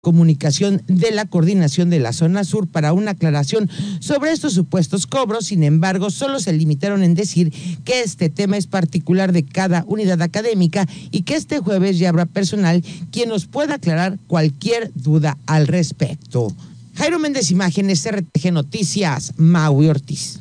comunicación de la coordinación de la zona sur para una aclaración sobre estos supuestos cobros. Sin embargo, solo se limitaron en decir que este tema es particular de cada unidad académica y que este jueves ya habrá personal quien nos pueda aclarar cualquier duda al respecto. Jairo Méndez, Imágenes, RTG Noticias, Maui Ortiz.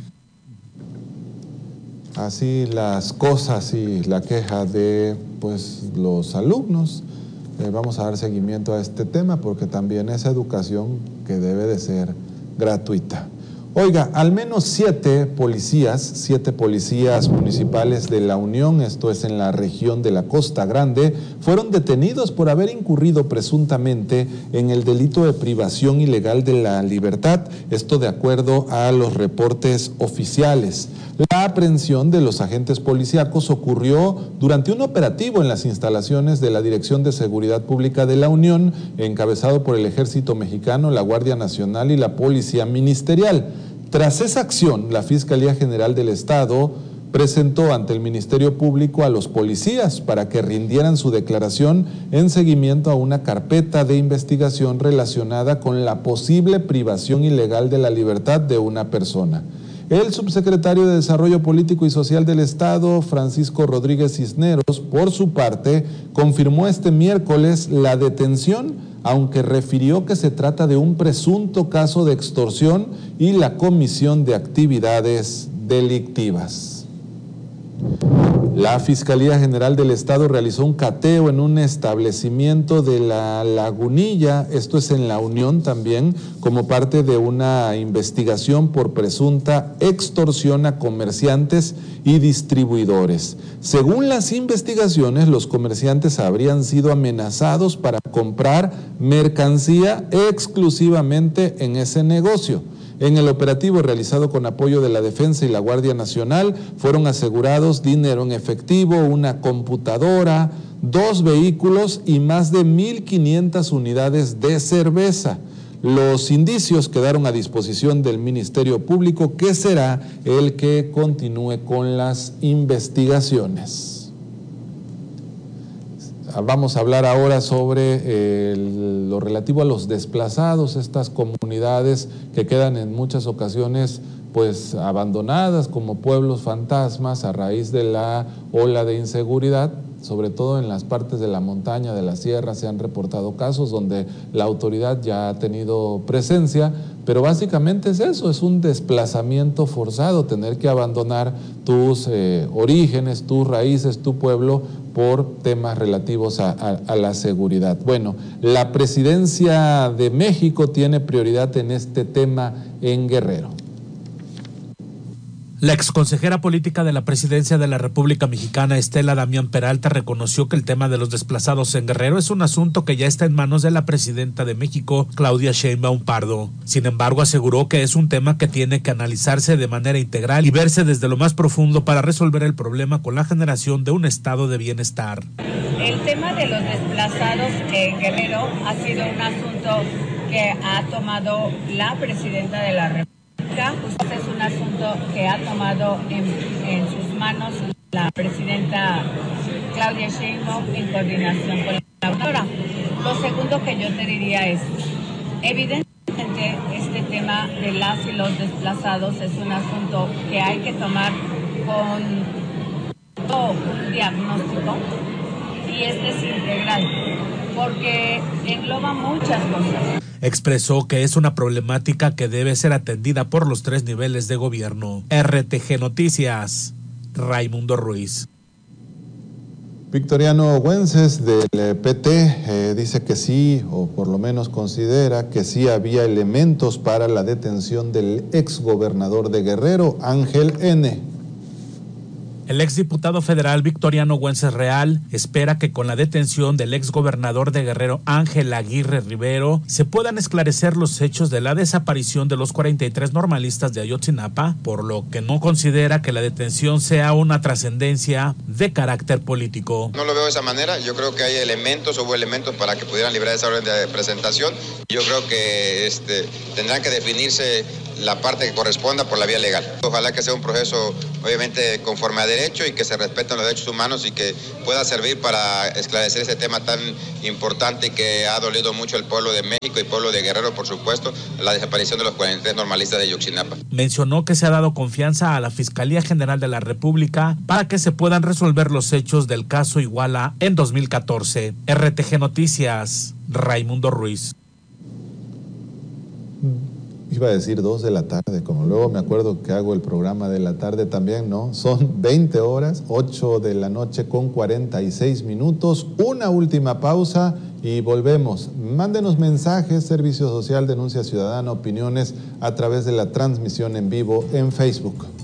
Así las cosas y la queja de los alumnos. Vamos a dar seguimiento a este tema porque también es educación que debe de ser gratuita. Oiga, al menos 7 policías municipales de La Unión, esto es en la región de la Costa Grande, fueron detenidos por haber incurrido presuntamente en el delito de privación ilegal de la libertad, esto de acuerdo a los reportes oficiales. La aprehensión de los agentes policíacos ocurrió durante un operativo en las instalaciones de la Dirección de Seguridad Pública de La Unión, encabezado por el Ejército Mexicano, la Guardia Nacional y la Policía Ministerial. Tras esa acción, la Fiscalía General del Estado presentó ante el Ministerio Público a los policías para que rindieran su declaración en seguimiento a una carpeta de investigación relacionada con la posible privación ilegal de la libertad de una persona. El subsecretario de Desarrollo Político y Social del Estado, Francisco Rodríguez Cisneros, por su parte, confirmó este miércoles la detención, aunque refirió que se trata de un presunto caso de extorsión y la comisión de actividades delictivas. La Fiscalía General del Estado realizó un cateo en un establecimiento de La Lagunilla, esto es en La Unión también, como parte de una investigación por presunta extorsión a comerciantes y distribuidores. Según las investigaciones, los comerciantes habrían sido amenazados para comprar mercancía exclusivamente en ese negocio. En el operativo realizado con apoyo de la Defensa y la Guardia Nacional fueron asegurados dinero en efectivo, una computadora, 2 vehículos y más de 1,500 unidades de cerveza. Los indicios quedaron a disposición del Ministerio Público, que será el que continúe con las investigaciones. Vamos a hablar ahora sobre lo relativo a los desplazados, estas comunidades que quedan en muchas ocasiones abandonadas como pueblos fantasmas a raíz de la ola de inseguridad. Sobre todo en las partes de la montaña, de la sierra, se han reportado casos donde la autoridad ya ha tenido presencia, pero básicamente es eso, es un desplazamiento forzado, tener que abandonar tus orígenes, tus raíces, tu pueblo, por temas relativos a la seguridad. Bueno, la Presidencia de México tiene prioridad en este tema en Guerrero. La exconsejera política de la Presidencia de la República Mexicana, Estela Damián Peralta, reconoció que el tema de los desplazados en Guerrero es un asunto que ya está en manos de la Presidenta de México, Claudia Sheinbaum Pardo. Sin embargo, aseguró que es un tema que tiene que analizarse de manera integral y verse desde lo más profundo para resolver el problema con la generación de un estado de bienestar. El tema de los desplazados en Guerrero ha sido un asunto que ha tomado la Presidenta de la República. Es un asunto que ha tomado en sus manos la presidenta Claudia Sheinbaum en coordinación con la gobernadora. Lo segundo que yo te diría es, evidentemente este tema de las y los desplazados es un asunto que hay que tomar con todo un diagnóstico, y este es integral, porque engloba muchas cosas. Expresó que es una problemática que debe ser atendida por los 3 niveles de gobierno. RTG Noticias, Raimundo Ruiz. Victoriano Güences del PT dice que sí, o por lo menos considera que sí había elementos para la detención del exgobernador de Guerrero, Ángel N. El exdiputado federal Victoriano Güences Real espera que con la detención del exgobernador de Guerrero, Ángel Aguirre Rivero, se puedan esclarecer los hechos de la desaparición de los 43 normalistas de Ayotzinapa, por lo que no considera que la detención sea una trascendencia de carácter político. No lo veo de esa manera, yo creo que hay hubo elementos para que pudieran librar esa orden de presentación. Yo creo que tendrán que definirse la parte que corresponda por la vía legal. Ojalá que sea un proceso obviamente conforme a derecho y que se respeten los derechos humanos y que pueda servir para esclarecer ese tema tan importante y que ha dolido mucho al pueblo de México y pueblo de Guerrero, por supuesto, la desaparición de los 43 normalistas de Ayotzinapa. Mencionó que se ha dado confianza a la Fiscalía General de la República para que se puedan resolver los hechos del caso Iguala en 2014. RTG Noticias, Raimundo Ruiz. Iba a decir 2 de la tarde, como luego me acuerdo que hago el programa de la tarde también, ¿no? Son 20 horas, 8 de la noche con 46 minutos. Una última pausa y volvemos. Mándenos mensajes, Servicio Social, Denuncia Ciudadana, opiniones a través de la transmisión en vivo en Facebook.